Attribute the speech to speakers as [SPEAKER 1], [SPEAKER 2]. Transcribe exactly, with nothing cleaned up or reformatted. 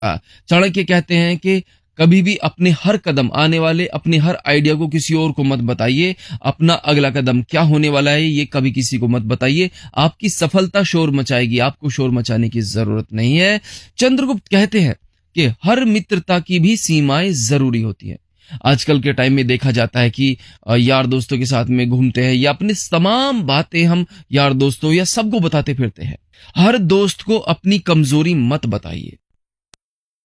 [SPEAKER 1] आ, चाणक्य कहते हैं कि कभी भी अपने हर कदम आने वाले अपने हर आइडिया को किसी और को मत बताइए। अपना अगला कदम क्या होने वाला है ये कभी किसी को मत बताइए। आपकी सफलता शोर मचाएगी, आपको शोर मचाने की जरूरत नहीं है। चंद्रगुप्त कहते हैं कि हर मित्रता की भी सीमाएं जरूरी होती है। आजकल के टाइम में देखा जाता है कि अ, यार दोस्तों के साथ में घूमते हैं या अपनी तमाम बातें हम यार दोस्तों या सबको बताते फिरते हैं। हर दोस्त को अपनी कमजोरी मत बताइए।